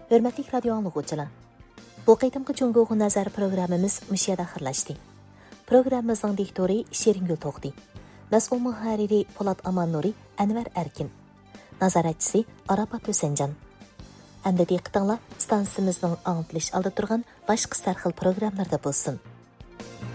Hörmətli radio anlıqçılar. Bu qitimqi Cungoğu Nazar programımız müşiyada xırlaşdı. Programımızın diktori Şeringül Toxdi. Məsul muhariri Polat Amannuri, Ənvər Erkin. Nazaratçısı Arapat Ösencan. Əmdə diqqətinizlə stansiyamızın anlatılış aldı turğan başqa sərxil proqramlarda bolsun.